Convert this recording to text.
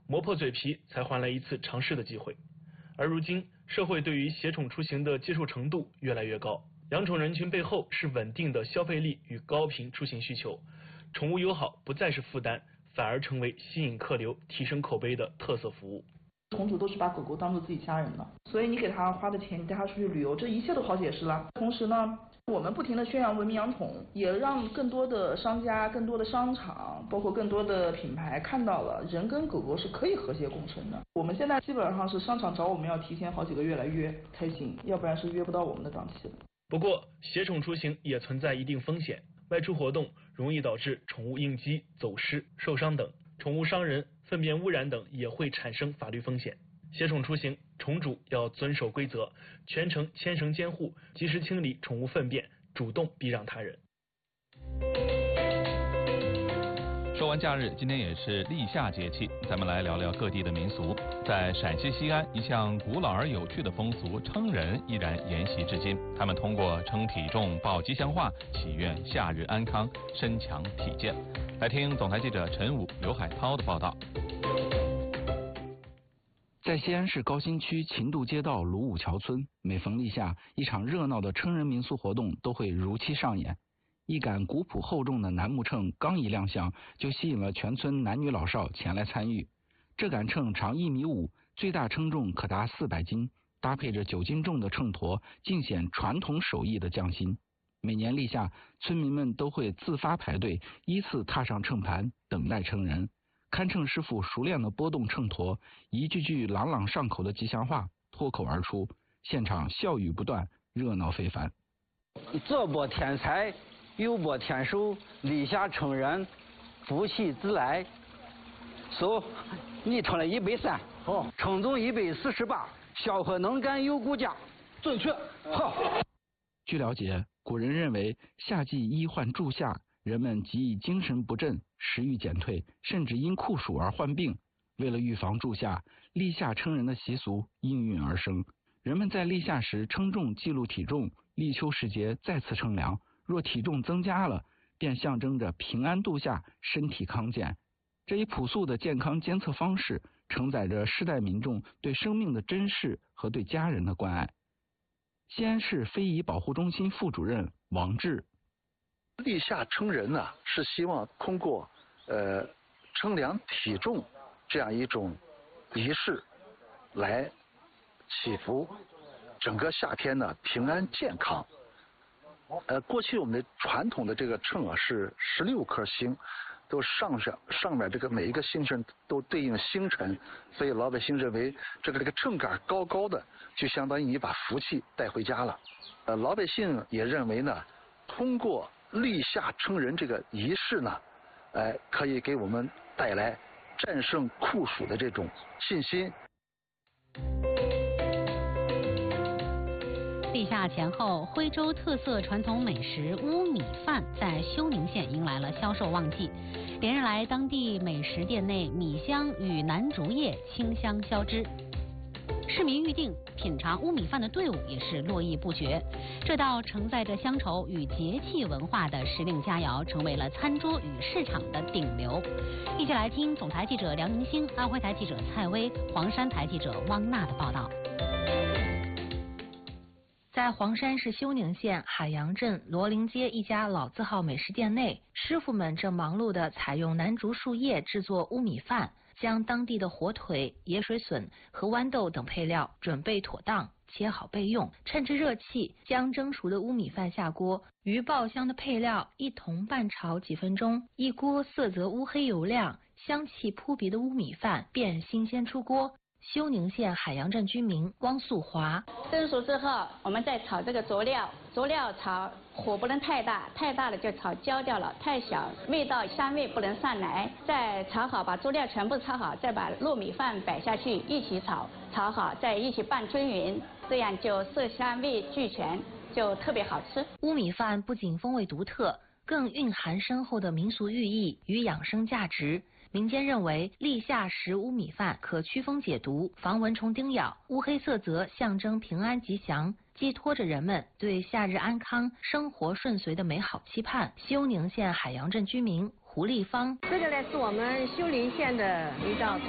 磨破嘴皮才换来一次尝试的机会。而如今，社会对于携宠出行的接受程度越来越高，养宠人群背后是稳定的消费力与高频出行需求，宠物友好不再是负担，反而成为吸引客流、提升口碑的特色服务。 宠主都是把狗狗当做自己家人的，所以你给他花的钱，你带他出去旅游，这一切都好解释了。同时呢，我们不停的宣扬文明养宠，也让更多的商家、更多的商场，包括更多的品牌看到了人跟狗狗是可以和谐共生的。我们现在基本上是商场找我们要提前好几个月来约才行，要不然是约不到我们的档期的。 不过，携宠出行也存在一定风险，外出活动容易导致宠物应激、走失、受伤等，宠物伤人、粪便污染等也会产生法律风险。携宠出行，宠主要遵守规则，全程牵绳监护，及时清理宠物粪便，主动避让他人。 说完假日，今天也是立夏节气，咱们来聊聊各地的民俗。在陕西西安，一项古老而有趣的风俗称人依然沿袭至今。他们通过称体重、报吉祥话，祈愿夏日安康、身强体健。来听总台记者陈武、刘海涛的报道。 在西安市高新区秦渡街道鲁武桥村，每逢立夏，一场热闹的称人民俗活动都会如期上演。一杆古朴厚重的楠木秤刚一亮相，就吸引了全村男女老少前来参与。这杆秤长1.5米，最大称重可达400斤，搭配着9斤重的秤砣，尽显传统手艺的匠心。每年立夏，村民们都会自发排队，依次踏上秤盘，等待称人。看秤师傅熟练地拨动秤砣，一句句朗朗上口的吉祥话脱口而出，现场笑语不断，热闹非凡。 这波添财，有波添寿，立夏称人，福气自来。你称了130，称重148，小伙能干有骨架，准确。好。 据了解，古人认为夏季医患助夏，人们极易精神不振、食欲减退，甚至因酷暑而患病。为了预防助夏，立夏称人的习俗应运而生。人们在立夏时称重记录体重，立秋时节再次称量，若体重增加了，便象征着平安度夏、身体康健。这一朴素的健康监测方式，承载着世代民众对生命的珍视和对家人的关爱。西安市非遗保护中心副主任王志： 立夏称人呢，是希望通过称量体重这样一种仪式，来祈福整个夏天呢平安健康。过去我们的传统的这个秤啊是16颗星，都上面这个每一个星星都对应星辰，所以老百姓认为这个秤杆高高的，就相当于你把福气带回家了。老百姓也认为呢，通过立夏称人这个仪式呢，可以给我们带来战胜酷暑的这种信心。 立夏前后，徽州特色传统美食乌米饭在休宁县迎来了销售旺季。连日来，当地美食店内米香与楠竹叶清香交织，市民预定品尝乌米饭的队伍也是络绎不绝。这道承载着乡愁与节气文化的时令佳肴，成为了餐桌与市场的顶流。一起来听总台记者梁明星、安徽台记者蔡薇、黄山台记者汪娜的报道。 在黄山市休宁县海洋镇罗林街一家老字号美食店内，师傅们正忙碌地采用楠竹树叶制作乌米饭，将当地的火腿、野水笋和豌豆等配料准备妥当，切好备用。趁着热气，将蒸熟的乌米饭下锅，与爆香的配料一同拌炒几分钟，一锅色泽乌黑油亮、香气扑鼻的乌米饭便新鲜出锅。休宁县海洋镇居民汪素华： 蒸熟之后，我们再炒这个佐料，佐料炒火不能太大，太大了就炒焦掉了；太小，味道香味不能上来。再炒好，把佐料全部炒好，再把糯米饭摆下去一起炒，炒好再一起拌均匀，这样就色香味俱全，就特别好吃。 乌米饭不仅风味独特，更蕴含深厚的民俗寓意与养生价值。民间认为，立夏食乌米饭可驱风解毒、防蚊虫叮咬，乌黑色泽象征平安吉祥，寄托着人们对夏日安康、生活顺遂的美好期盼。休宁县海洋镇居民胡立芳： 这个呢是我们休宁县的一道